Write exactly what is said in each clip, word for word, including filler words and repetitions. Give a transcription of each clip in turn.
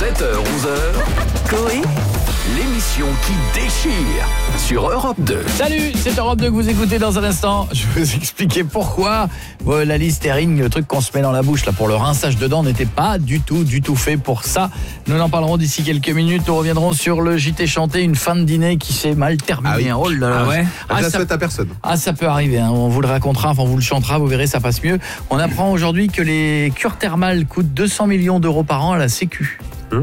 sept heures onze heures, Coé, l'émission qui déchire sur Europe deux. Salut, c'est Europe deux que vous écoutez dans un instant. Je vais vous expliquer pourquoi euh, la Listerine, le truc qu'on se met dans la bouche là pour le rinçage de dents, n'était pas du tout, du tout fait pour ça. Nous en parlerons d'ici quelques minutes. Nous reviendrons sur le J T chanté, une fin de dîner qui s'est mal terminée. Ah oui. Oh là là. Ah ouais. Ah, ça ça souhaite à personne. Ah, ça peut arriver. Hein. On vous le racontera, enfin on vous le chantera, vous verrez, ça passe mieux. On apprend aujourd'hui que les cures thermales coûtent deux cents millions d'euros par an à la Sécu. Mmh.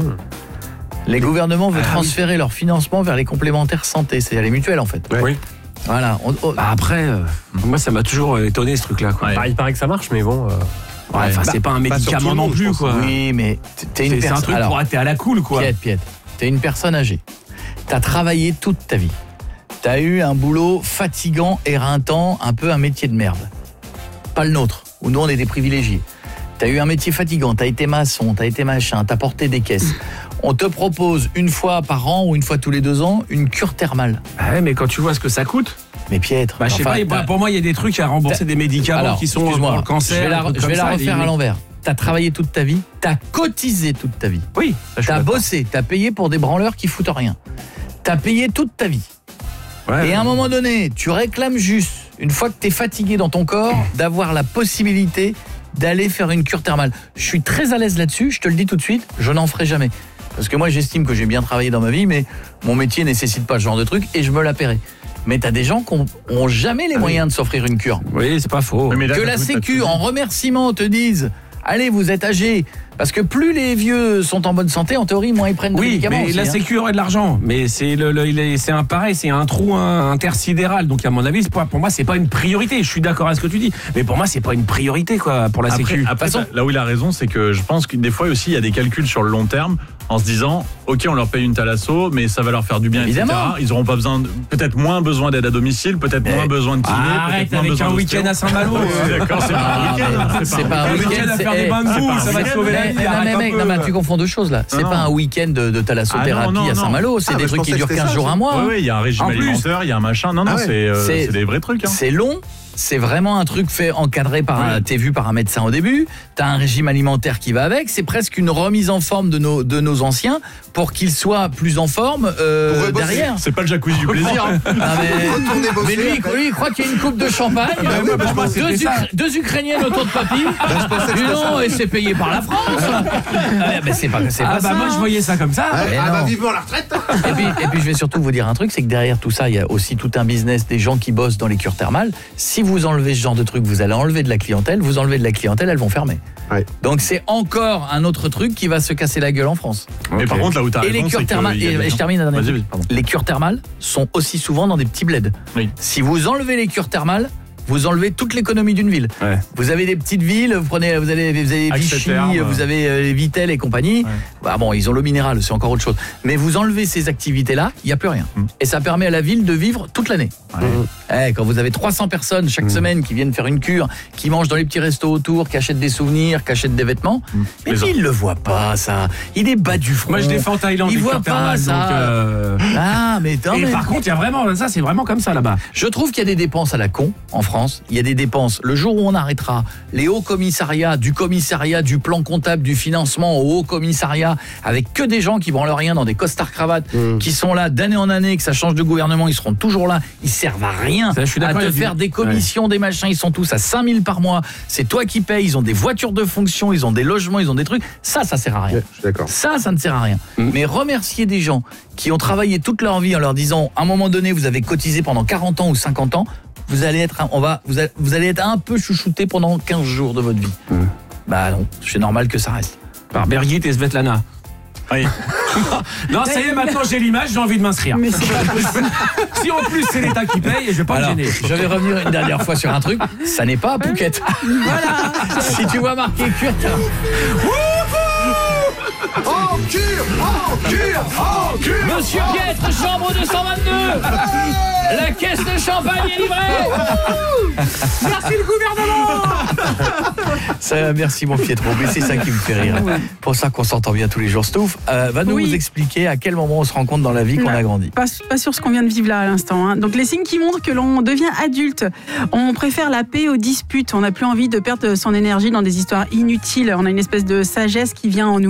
Les gouvernements veulent ah, transférer oui. leur financement vers les complémentaires santé, c'est-à-dire les mutuelles en fait. Ouais. Oui. Voilà. On, on... Bah après, euh, moi ça m'a toujours étonné ce truc-là. Quoi. Ouais. Bah, il paraît que ça marche, mais bon. Euh... Ouais, enfin, bah, c'est pas un médicament pas non plus, quoi. Oui, mais t'es une c'est, personne. C'est un truc Alors, pour être à la cool, quoi. Piètre, Piètre. T'es une personne âgée. T'as travaillé toute ta vie. T'as eu un boulot fatigant, éreintant, un peu un métier de merde. Pas le nôtre, où nous on est des privilégiés. T'as eu un métier fatigant, t'as été maçon, t'as été machin, t'as porté des caisses. On te propose une fois par an ou une fois tous les deux ans une cure thermale. Ah ouais, mais quand tu vois ce que ça coûte. Mais Piètre. Bah, je sais enfin, pas, pour moi il y a des trucs à rembourser, t'as... des médicaments Alors, qui sont pour le cancer. Je vais la, je vais la refaire à l'envers. T'as travaillé toute ta vie, t'as cotisé toute ta vie. Oui. T'as bossé, t'as payé pour des branleurs qui foutent rien. T'as payé toute ta vie. Ouais, et à un moment donné, tu réclames juste, une fois que t'es fatigué dans ton corps, d'avoir la possibilité d'aller faire une cure thermale. Je suis très à l'aise là-dessus, je te le dis tout de suite, je n'en ferai jamais. Parce que moi, j'estime que j'ai bien travaillé dans ma vie, mais mon métier nécessite pas ce genre de truc et je me la paierai. Mais t'as des gens qui n'ont jamais les moyens de s'offrir une cure. Oui, c'est pas faux. Mais là, que la Sécu, en remerciement, te dise « Allez, vous êtes âgés ». Parce que plus les vieux sont en bonne santé, en théorie, moins ils prennent de oui, médicaments. Oui, mais aussi, la hein. Sécu aurait de l'argent. Mais c'est, le, le, c'est un pareil, c'est un trou intersidéral. Donc à mon avis, pour, pour moi, c'est pas une priorité. Je suis d'accord avec ce que tu dis. Mais pour moi, c'est pas une priorité quoi, pour la après, Sécu. Après, façon, là où il a raison, c'est que je pense que des fois aussi, il y a des calculs sur le long terme en se disant, ok, on leur paye une thalasso, mais ça va leur faire du bien, évidemment. et cetera. Ils auront pas besoin, de, peut-être moins besoin d'aide à domicile, peut-être mais moins besoin de kiné. Ah, arrête moins avec besoin un week-end à Saint-Malo. D'accord, c'est pas un week-end. C'est pas un week-end à faire des bains de boue, ça va te sauver la vie. Non, mais tu confonds deux choses là. C'est non. pas un week-end de, de thalassothérapie ah, non, non, à Saint-Malo, c'est ah, des trucs qui durent quinze jours, un mois. Oui, oui, il y a un régime alimentaire, il y a un machin. Non, non, c'est, euh, c'est, c'est des vrais trucs. Hein. C'est long. C'est vraiment un truc fait encadré par un, ouais. t'es vu par un médecin au début, t'as un régime alimentaire qui va avec, c'est presque une remise en forme de nos, de nos anciens pour qu'ils soient plus en forme euh, derrière. C'est pas le jacuzzi du plaisir. Hein. Ah, mais mais lui, lui, il croit qu'il y a une coupe de champagne, bah, oui, bah, bah, deux, Ukra- deux Ukrainiennes autour de papy, bah, non, et c'est payé par la France. ah, bah, c'est pas, c'est ah, pas bah, ça. Moi, je voyais ça comme ça. Ah, ah bah, vivement la retraite. et, puis, et puis, je vais surtout vous dire un truc, c'est que derrière tout ça, il y a aussi tout un business des gens qui bossent dans les cures thermales. Si vous enlevez ce genre de truc, vous allez enlever de la clientèle, vous enlevez de la clientèle, elles vont fermer. Ouais. Donc c'est encore un autre truc qui va se casser la gueule en France. Mais okay. par contre, là où tu as raison, et les cures thermales, et, et je termine la dernière truc. Les cures thermales sont aussi souvent dans des petits bleds. Oui. Si vous enlevez les cures thermales, vous enlevez toute l'économie d'une ville. Ouais. Vous avez des petites villes, vous prenez, vous avez, vous avez Vichy, vous avez euh, Vitel et compagnie. Ouais. Bah bon, ils ont l'eau minérale, c'est encore autre chose. Mais vous enlevez ces activités-là, il n'y a plus rien. Mm. Et ça permet à la ville de vivre toute l'année. Ouais. Mm. Eh, quand vous avez trois cents personnes chaque mm. semaine qui viennent faire une cure, qui mangent dans les petits restos autour, qui achètent des souvenirs, qui achètent des vêtements, mm. mais puis ils ne le voient pas, ça. Il est bas du front. Moi, je défends Thaïlande. Ils ne voient pas ça. Donc, euh... Ah, mais attends, Et mais... par contre, il y a vraiment, ça, c'est vraiment comme ça là-bas. Je trouve qu'il y a des dépenses à la con en France. Il y a des dépenses. Le jour où on arrêtera les hauts commissariats, du commissariat, du plan comptable, du financement au haut commissariat, avec que des gens qui branlent rien dans des costards cravates, mmh. qui sont là d'année en année, que ça change de gouvernement, ils seront toujours là, ils servent à rien, ça, je suis à te faire des commissions, ouais. des machins, ils sont tous à cinq mille par mois, c'est toi qui payes, ils ont des voitures de fonction, ils ont des logements, ils ont des trucs, ça, ça sert à rien. Ouais, je suis d'accord. Ça, ça ne sert à rien. Mmh. Mais remercier des gens qui ont travaillé toute leur vie en leur disant, à un moment donné, vous avez cotisé pendant quarante ans ou cinquante ans, vous allez être on va vous allez, vous allez être un peu chouchouté pendant quinze jours de votre vie. Mmh. Bah non, c'est normal que ça reste. Par Birgit et Svetlana. Oui. Non, ça y est, maintenant j'ai l'image, j'ai envie de m'inscrire. Mais c'est pas possible. Si en plus c'est l'État qui paye, je vais pas Alors, me gêner. Je vais revenir une dernière fois sur un truc, ça n'est pas à Phuket. Voilà. Si tu vois marqué cure. En cure, en cure, en cure. Monsieur Piètre, chambre deux cent vingt-deux. La caisse de champagne est livrée. Merci le gouvernement. Ça, merci mon Pietro, mais c'est ça qui me fait rire. Pour ça qu'on s'entend bien tous les jours. Stouff euh, va nous oui. expliquer à quel moment on se rend compte dans la vie qu'on non, a grandi. Pas, pas sur ce qu'on vient de vivre là à l'instant. Hein. Donc les signes qui montrent que l'on devient adulte. On préfère la paix aux disputes. On n'a plus envie de perdre son énergie dans des histoires inutiles. On a une espèce de sagesse qui vient en nous.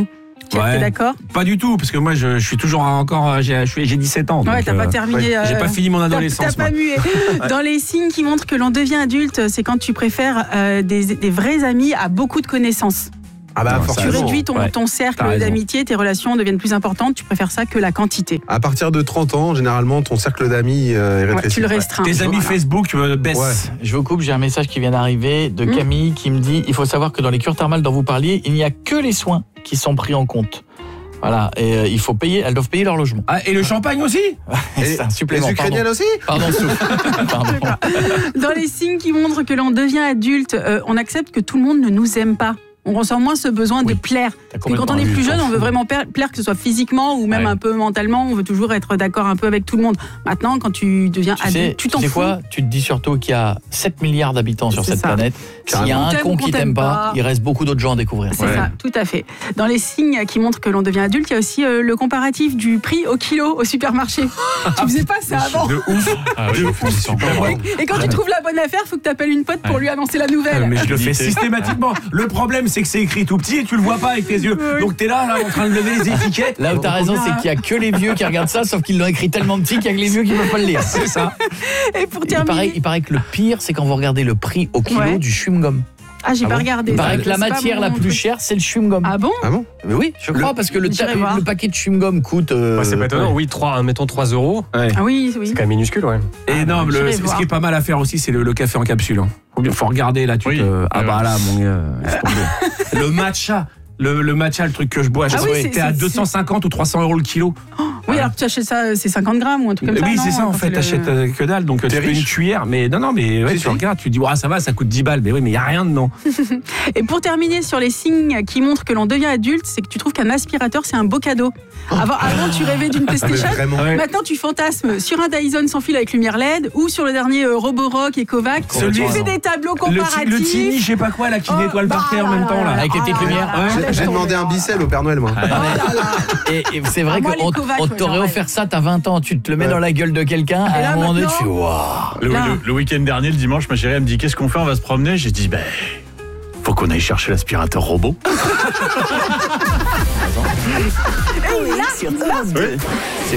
Pierre, Ouais. t'es d'accord? Pas du tout, parce que moi je, je suis toujours encore, j'ai, je suis- j'ai dix-sept ans. Ouais, donc, t'as euh, pas terminé. ouais. J'ai euh, pas fini mon t'as- adolescence. T'as pas moi. mué. Dans les signes qui montrent que l'on devient adulte, c'est quand tu préfères euh, des, des vrais amis à beaucoup de connaissances. Ah bah Non, ça Tu forcément. raison. réduis ton, Ouais. ton cercle T'as raison. d'amitié, tes relations deviennent plus importantes, tu préfères ça que la quantité. À partir de trente ans, généralement, ton cercle d'amis euh, est Ouais, rétréci. tu le restreins. Tes amis Voilà. Facebook euh, baissent. Ouais. Je vous coupe, j'ai un message qui vient d'arriver de Mmh. Camille qui me dit il faut savoir que dans les cures thermales dont vous parliez, il n'y a que les soins qui sont pris en compte. Voilà, et euh, il faut payer, elles doivent payer leur logement. Ah, et le champagne aussi? C'est un Les supplément. Ukrainiennes aussi Pardon, pardon, Souf. Pardon. Dans les signes qui montrent que l'on devient adulte, euh, on accepte que tout le monde ne nous aime pas. On ressent moins ce besoin de Oui. plaire. T'as Parce que quand on complètement est plus raison. jeune, on veut vraiment plaire, plaire, que ce soit physiquement ou même Ouais. un peu mentalement. On veut toujours être d'accord un peu avec tout le monde. Maintenant, quand tu deviens Tu adulte, sais, tu t'en sais fous. quoi Tu te dis surtout qu'il y a sept milliards d'habitants sur C'est cette ça. planète. S'il y a On un t'aime con ou qui qu'on t'aime t'aime pas, pas. il reste beaucoup d'autres gens à découvrir. C'est Ouais. ça, tout à fait. Dans les signes qui montrent que l'on devient adulte, il y a aussi euh, le comparatif du prix au kilo au supermarché. Tu faisais pas ça avant. De ouf. Ah oui, effectivement. Et quand tu trouves la bonne affaire, faut que tu appelles une pote pour lui annoncer la nouvelle. Mais je le fais Limité. systématiquement. Le problème, c'est que c'est écrit tout petit et tu le vois pas avec tes yeux. Oui. Donc t'es là, là, en train de lever les étiquettes. Là où t'as raison, c'est qu'il y a que les vieux qui regardent ça, sauf qu'ils l'ont écrit tellement petit qu'il y a que les vieux qui peuvent pas le lire. C'est ça. Et pour Il terminer, paraît, il paraît que le pire, c'est quand vous regardez le prix au kilo Ouais. du chewing-gum. ah j'ai Ah pas bon regardé. Il ça. paraît que la C'est pas matière mon la plus truc. chère, c'est le chewing-gum. Ah bon? Ah bon Mais oui, je crois, parce que le, J'irai ta- voir. le paquet de chewing-gum coûte. euh, Ouais, c'est pas étonnant, oui, trois, mettons trois euros, Ah oui, oui. c'est quand même minuscule, ouais. Et non, j'irai le, ce voir. qui est pas mal à faire aussi, c'est le, le café en capsule. Hein. Faut, bien- faut regarder là, tu Oui. te. Ah Ouais, bah ouais. là, mon gars, laisse tomber. Le matcha. Le, le matcha, le truc que je bois, je Ah sais oui, pas, c'est- t'es à c'est- deux cent cinquante ou trois cents euros le kilo. Oui, alors que tu achètes ça, c'est cinquante grammes ou un truc comme ça. Oui, non c'est ça en Quand fait, c'est le- t'achètes euh, que dalle, donc euh, tu T'es fais une riche. cuillère, mais non, non, mais ouais, Si, tu si. regardes, tu dis, ah, ça va, ça coûte dix balles, mais oui, mais il y a rien dedans. Et pour terminer sur les signes qui montrent que l'on devient adulte, c'est que tu trouves qu'un aspirateur c'est un beau cadeau. Avant, avant tu rêvais d'une Ah, mais PlayStation. vraiment. Ouais. Maintenant, tu fantasmes sur un Dyson sans fil avec lumière L E D ou sur le dernier euh, Roborock et Kovac. Celui- Tu fais des tableaux Le, ti- comparatifs. le Tini, je sais pas quoi, là, qui Oh, nettoie le bah, parquet en même temps, là. Avec les petites Ah, lumières. là, là, J'ai- laisse J'ai tomber. demandé un bicelle au Père Noël, moi. Oh là là. Et, et c'est vrai Ah, moi, les qu'on Kovacs, on ouais, t'aurait j'en offert ça, t'as vingt ans, tu te le mets Ouais. dans la gueule de quelqu'un, Et à là, un moment donné, tu maintenant- fais waouh. Le, Là. le- le week-end dernier, le dimanche, ma chérie, elle me dit qu'est-ce qu'on fait? On va se promener. J'ai dit ben, faut qu'on aille chercher l'aspirateur robot. Sur Europe deux.